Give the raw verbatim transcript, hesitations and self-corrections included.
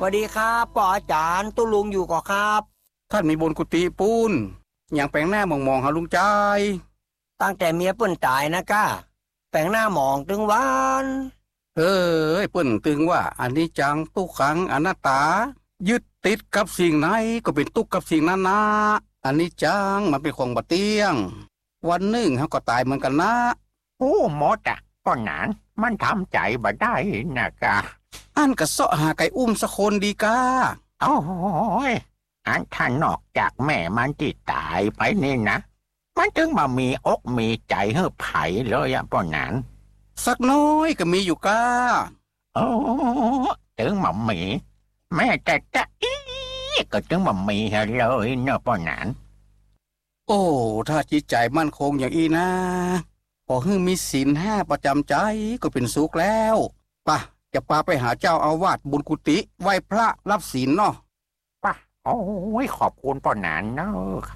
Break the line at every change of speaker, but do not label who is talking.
วัสดีครับป่ออาจารย์ตุลุงอยู่ก่อครับ
ท่านมีบนกุฏิปูนอย่างแปลงหน้ามองๆหาลุงใจ
ตั้งแต่เมียเปิ้นตายนะก้าแปลงหน้าหมองถึงวัน
เฮ้ยเปิ้นตึงว่าอันนี้จังทุกขังอนัตตายึดติดกับสิ่งไหนก็เป็นทุกข์กับสิ่งนั้นนะอันนี้จังมันเป็นของบ่เที่ยงวันหนึ่งเฮาก็ตายเหมือนกันนะ
โอ้หมดอ่ะป้อนหนานมันทำใจบ่ได้นะกะ
อันก็เสาะหาไก่อุ้มสักคนดีกา
โอ้ยอันท่านนอกจากแม่มันที่ตายไปนี่นะมันถึงมามีอกมีใจเฮ้อไผ่เลยอะป้อนหนาน
สักน้อยก็มีอยู่กา
โอ้ถึงมามีแม่แต่จะอีก็ถึงมามีเลยเนอะป้อนหนาน
โอ้ถ้าจิตใจมั่นคงอย่างอีนะพอฮึ่งมีศีลห้าประจำใจก็เป็นสุขแล้วปะจะพาไปหาเจ้าอาวาสบุญกุฏิไหว้พระรับศีลเนาะ
ป่ะโอ้ยขอบคุณป้อนหนานเนอะ